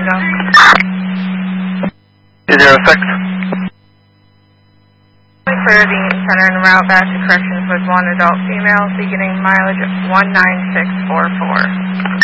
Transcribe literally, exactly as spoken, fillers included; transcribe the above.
Tango. zero six. For the center and route back to corrections with one adult female, beginning mileage of one nine six four four.